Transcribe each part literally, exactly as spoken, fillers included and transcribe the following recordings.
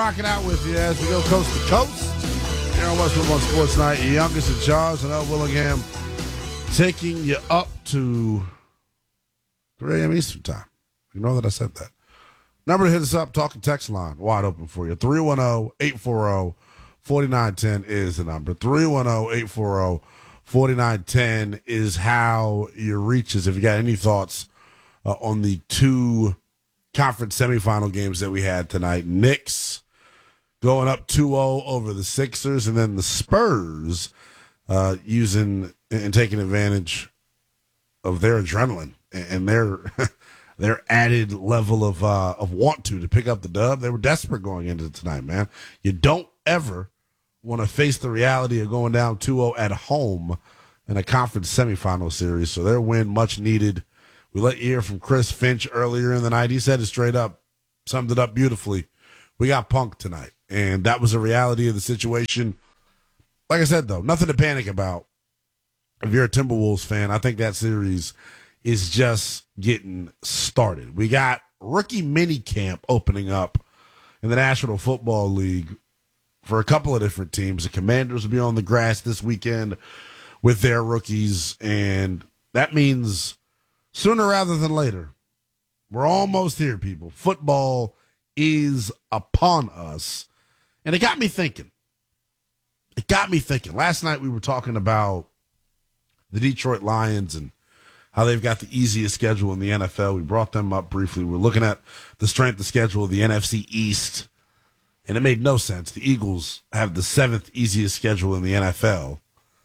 rocking out with you as we go coast to coast here on West One Sports Night. Your youngest in charge and El Willingham taking you up to three a.m. Eastern time. You know that I said that. Number to hit us up, talking text line, wide open for you. three one zero, eight four zero, four nine one zero is the number. three one zero, eight four zero, four nine one zero is how you reach us. If you got any thoughts uh, on the two conference semifinal games that we had tonight. Knicks going up two oh over the Sixers, and then the Spurs uh, using and taking advantage of their adrenaline and their their added level of uh, of want to to pick up the dub. They were desperate going into tonight, man. You don't ever want to face the reality of going down two oh at home in a conference semifinal series. So their win, much needed. We let you hear from Chris Finch earlier in the night. He said it straight up, summed it up beautifully. We got punked tonight, and that was the reality of the situation. Like I said, though, nothing to panic about. If you're a Timberwolves fan, I think that series is just getting started. We got rookie mini camp opening up in the National Football League for a couple of different teams. The Commanders will be on the grass this weekend with their rookies, and that means sooner rather than later, we're almost here, people. Football is upon us. And it got me thinking. It got me thinking. Last night we were talking about the Detroit Lions and how they've got the easiest schedule in the N F L. We brought them up briefly. We're looking at the strength of schedule of the N F C East, and it made no sense. The Eagles have the seventh easiest schedule in the N F L.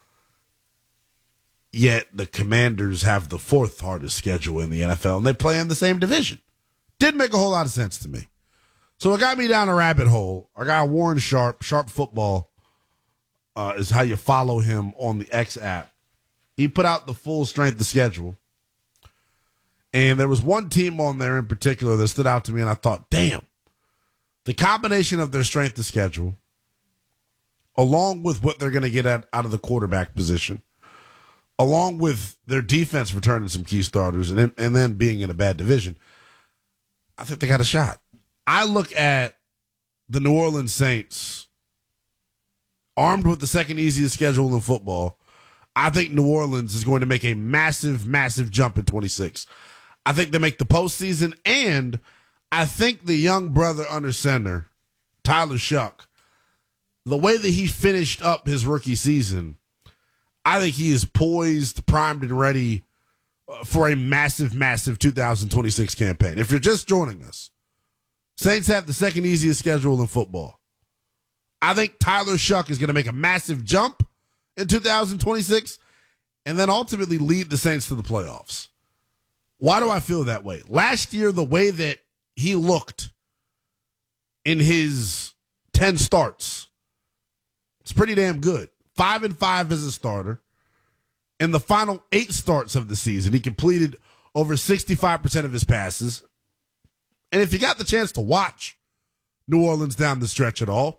Yet the Commanders have the fourth hardest schedule in the N F L, and they play in the same division. Didn't make a whole lot of sense to me. So it got me down a rabbit hole. Our guy Warren Sharp, Sharp Football, uh, is how you follow him on the X app. He put out the full strength of schedule. And there was one team on there in particular that stood out to me, and I thought, damn, the combination of their strength of schedule, along with what they're going to get at, out of the quarterback position, along with their defense returning some key starters, and then, and then being in a bad division, I think they got a shot. I look at the New Orleans Saints, armed with the second easiest schedule in football. I think New Orleans is going to make a massive, massive jump in twenty-six. I think they make the postseason, and I think the young brother under center, Tyler Shuck, the way that he finished up his rookie season, I think he is poised, primed, and ready for a massive, massive two thousand twenty-six campaign. If you're just joining us, Saints have the second easiest schedule in football. I think Tyler Shuck is going to make a massive jump in two thousand twenty-six and then ultimately lead the Saints to the playoffs. Why do I feel that way? Last year, the way that he looked in his ten starts, it's pretty damn good. Five and five as a starter. In the final eight starts of the season, he completed over sixty-five percent of his passes. And if you got the chance to watch New Orleans down the stretch at all,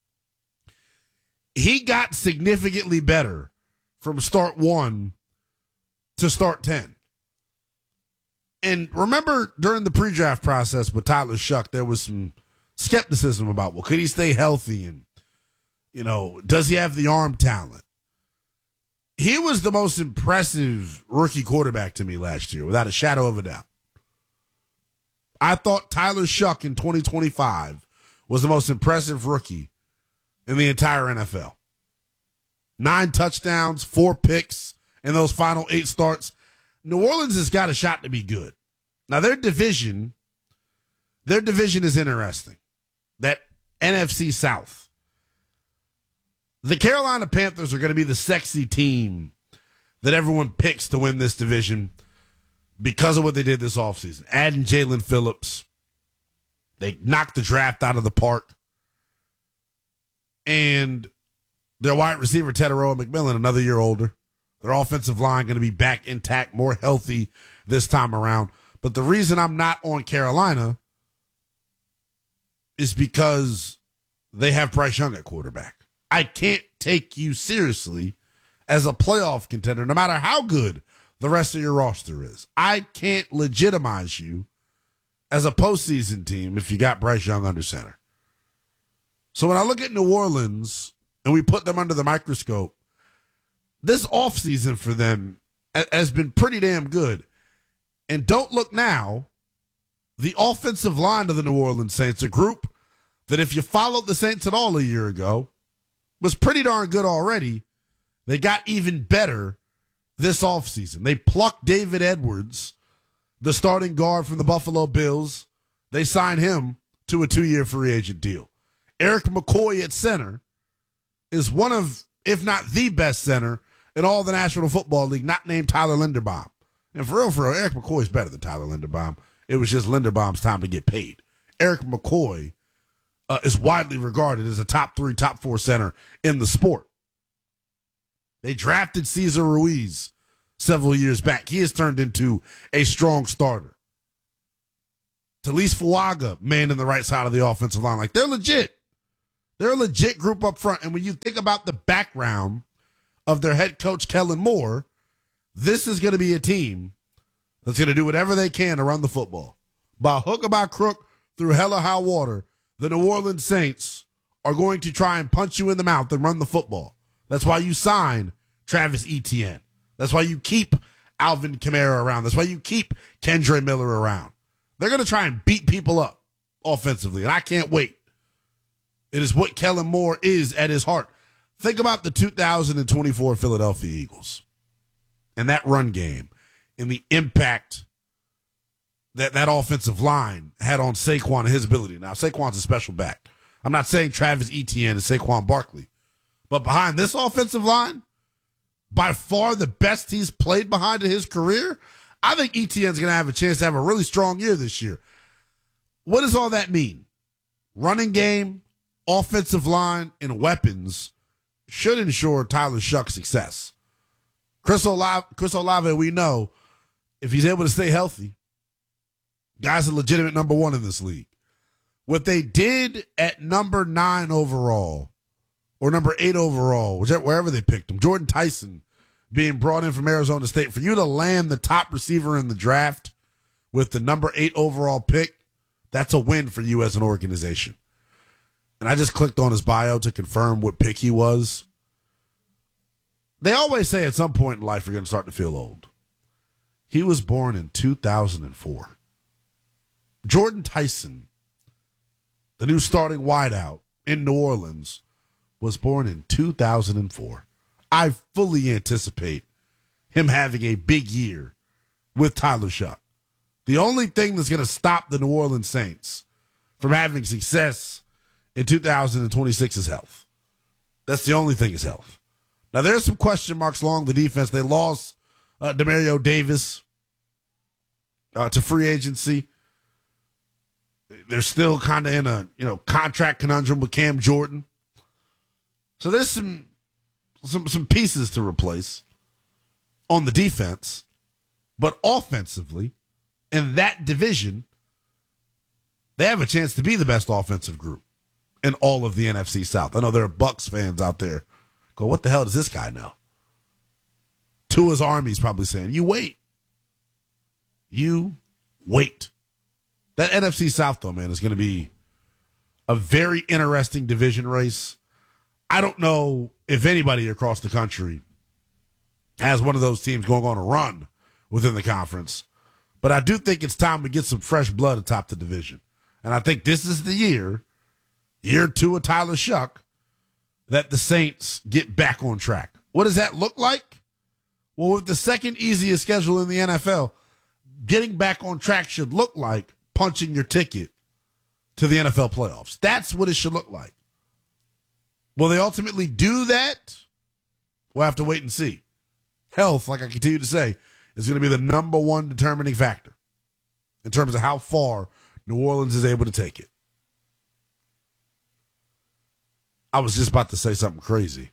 he got significantly better from start one to start ten. And remember, during the pre-draft process with Tyler Shuck, there was some skepticism about, well, could he stay healthy? And, you know, does he have the arm talent? He was the most impressive rookie quarterback to me last year, without a shadow of a doubt. I thought Tyler Shuck in twenty twenty-five was the most impressive rookie in the entire N F L. Nine touchdowns, four picks in those final eight starts. New Orleans has got a shot to be good. Now, their division, their division is interesting. That N F C South. The Carolina Panthers are going to be the sexy team that everyone picks to win this division because of what they did this offseason. Adding Jalen Phillips. They knocked the draft out of the park. And their wide receiver, Teteroa McMillan, another year older. Their offensive line going to be back intact, more healthy this time around. But the reason I'm not on Carolina is because they have Bryce Young at quarterback. I can't take you seriously as a playoff contender, no matter how good the rest of your roster is. I can't legitimize you as a postseason team if you got Bryce Young under center. So when I look at New Orleans and we put them under the microscope, this offseason for them has been pretty damn good. And don't look now, the offensive line of the New Orleans Saints, a group that if you followed the Saints at all a year ago, was pretty darn good already. They got even better this offseason. They plucked David Edwards, the starting guard from the Buffalo Bills. They signed him to a two-year free agent deal. Eric McCoy at center is one of, if not the best center in all the National Football League, not named Tyler Linderbaum. And for real, for real, Eric McCoy is better than Tyler Linderbaum. It was just Linderbaum's time to get paid. Eric McCoy uh, is widely regarded as a top three, top four center in the sport. They drafted Cesar Ruiz several years back. He has turned into a strong starter. Talise Fuaga, man in the right side of the offensive line. Like, they're legit. They're a legit group up front. And when you think about the background of their head coach, Kellen Moore, this is going to be a team that's going to do whatever they can to run the football. By hook or by crook, through hell or high water, the New Orleans Saints are going to try and punch you in the mouth and run the football. That's why you sign Travis Etienne. That's why you keep Alvin Kamara around. That's why you keep Kendre Miller around. They're going to try and beat people up offensively, and I can't wait. It is what Kellen Moore is at his heart. Think about the two thousand twenty-four Philadelphia Eagles and that run game and the impact that that offensive line had on Saquon and his ability. Now, Saquon's a special back. I'm not saying Travis Etienne is Saquon Barkley, but behind this offensive line, by far the best he's played behind in his career, I think Etienne's going to have a chance to have a really strong year this year. What does all that mean? Running game, offensive line, and weapons should ensure Tyler Shuck's success. Chris Olave, Chris Olave, we know, if he's able to stay healthy, guy's a legitimate number one in this league. What they did at number nine overall, or number eight overall, whichever, wherever they picked him, Jordan Tyson being brought in from Arizona State, for you to land the top receiver in the draft with the number eight overall pick, that's a win for you as an organization. And I just clicked on his bio to confirm what pick he was. They always say at some point in life you're going to start to feel old. He was born in two thousand four. Jordan Tyson, the new starting wideout in New Orleans, was born in two thousand four. I fully anticipate him having a big year with Tyler Shuck. The only thing that's going to stop the New Orleans Saints from having success in two thousand twenty-six is health. That's the only thing is health. Now, there's some question marks along the defense. They lost uh, Demario Davis uh, to free agency. They're still kind of in a you know contract conundrum with Cam Jordan. So there's some some some pieces to replace on the defense, but offensively, in that division, they have a chance to be the best offensive group in all of the N F C South. I know there are Bucs fans out there go, what the hell does this guy know? Tua's Army's probably saying, you wait. You wait. That N F C South, though, man, is going to be a very interesting division race. I don't know if anybody across the country has one of those teams going on a run within the conference, but I do think it's time to get some fresh blood atop the division. And I think this is the year, year two of Tyler Shuck, that the Saints get back on track. What does that look like? Well, with the second easiest schedule in the N F L, getting back on track should look like punching your ticket to the N F L playoffs. That's what it should look like. Will they ultimately do that? We'll have to wait and see. Health, like I continue to say, is going to be the number one determining factor in terms of how far New Orleans is able to take it. I was just about to say something crazy.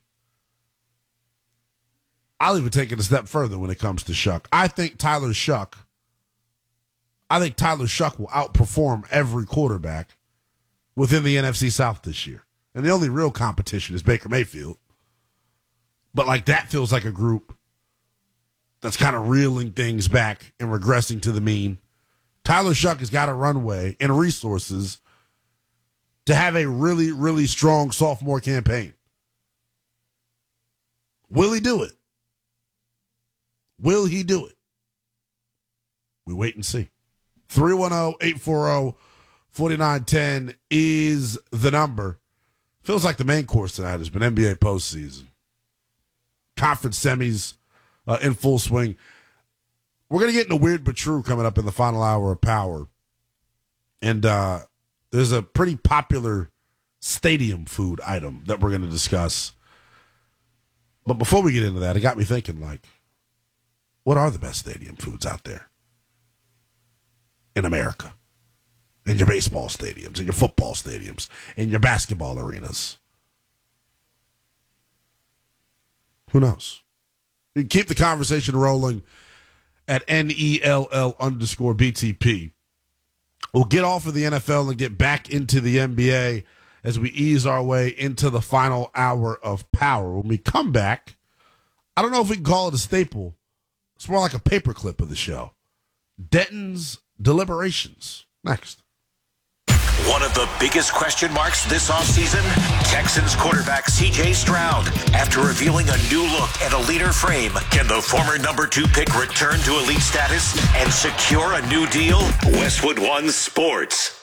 I'll even take it a step further when it comes to Shuck. I think Tyler Shuck, I think Tyler Shuck will outperform every quarterback within the N F C South this year. And the only real competition is Baker Mayfield. But like that feels like a group that's kind of reeling things back and regressing to the mean. Tyler Shuck has got a runway and resources to have a really, really strong sophomore campaign? Will he do it? Will he do it? We wait and see. three one zero, eight four zero, four nine one zero is the number. Feels like the main course tonight has been N B A postseason. Conference semis uh, in full swing. We're going to get into Weird But True coming up in the final hour of Power. And uh, there's a pretty popular stadium food item that we're going to discuss. But before we get into that, it got me thinking, like, what are the best stadium foods out there in America? In your baseball stadiums, in your football stadiums, in your basketball arenas. Who knows? You can keep the conversation rolling at N E L L underscore B T P. We'll get off of the N F L and get back into the N B A as we ease our way into the final hour of Power. When we come back, I don't know if we can call it a staple. It's more like a paperclip of the show. Denton's Deliberations. Next. One of the biggest question marks this offseason, Texans quarterback C J Stroud. After revealing a new look and a leaner frame, can the former number two pick return to elite status and secure a new deal? Westwood One Sports.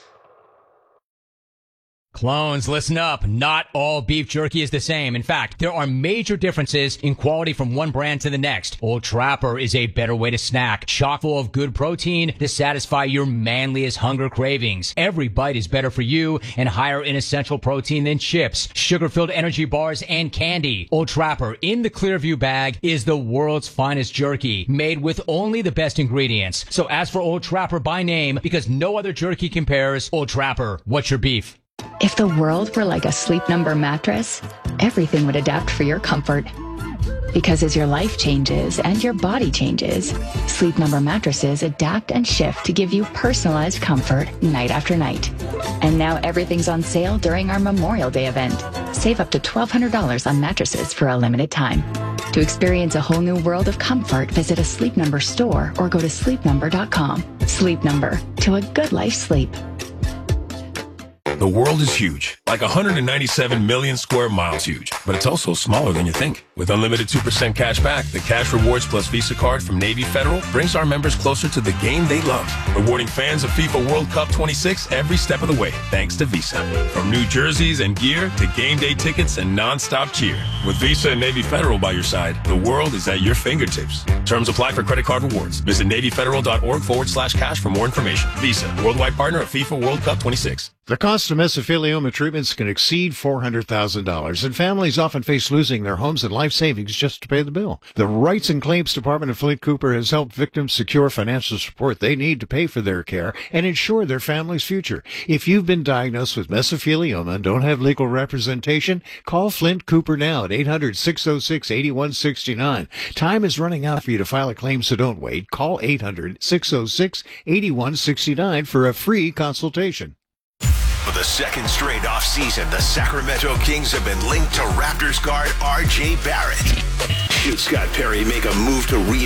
Clones, listen up. Not all beef jerky is the same. In fact, there are major differences in quality from one brand to the next. Old Trapper is a better way to snack, chock full of good protein to satisfy your manliest hunger cravings. Every bite is better for you and higher in essential protein than chips, sugar-filled energy bars, and candy. Old Trapper in the Clearview bag is the world's finest jerky, made with only the best ingredients. So ask for Old Trapper by name because no other jerky compares. Old Trapper, what's your beef? If the world were like a Sleep Number mattress, everything would adapt for your comfort. Because as your life changes and your body changes, Sleep Number mattresses adapt and shift to give you personalized comfort night after night. And now everything's on sale during our Memorial Day event. Save up to twelve hundred dollars on mattresses for a limited time. To experience a whole new world of comfort, visit a Sleep Number store or go to sleep number dot com. Sleep Number, to a good life sleep. The world is huge, like one hundred ninety-seven million square miles huge, but it's also smaller than you think. With unlimited two percent cash back, the Cash Rewards Plus Visa card from Navy Federal brings our members closer to the game they love, rewarding fans of FIFA World Cup twenty-six every step of the way, thanks to Visa. From new jerseys and gear to game day tickets and non-stop cheer. With Visa and Navy Federal by your side, the world is at your fingertips. Terms apply for credit card rewards. Visit NavyFederal.org forward slash cash for more information. Visa, worldwide partner of FIFA World Cup twenty-six. The cost of mesothelioma treatments can exceed four hundred thousand dollars, and families often face losing their homes and life savings just to pay the bill. The Rights and Claims Department of Flint Cooper has helped victims secure financial support they need to pay for their care and ensure their family's future. If you've been diagnosed with mesothelioma and don't have legal representation, call Flint Cooper now at eight hundred, six oh six, eight one six nine. Time is running out for you to file a claim, so don't wait. Call eight hundred, six oh six, eight one six nine for a free consultation. For the second straight offseason, the Sacramento Kings have been linked to Raptors guard R J Barrett. Should Scott Perry make a move to re